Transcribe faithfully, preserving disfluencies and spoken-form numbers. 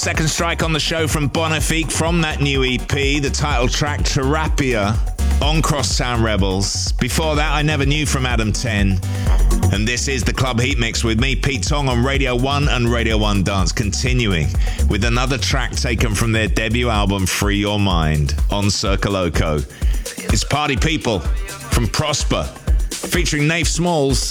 second strike on the show from Bonifique from that new E P, the title track Terapia on Crosstown Rebels. Before that, I Never Knew from Adam ten. And this is the Club Heat Mix with me, Pete Tong, on Radio one and Radio one Dance, continuing with another track taken from their debut album Free Your Mind on Circa Loco. It's Party People from Prosper, featuring Nath Smalls.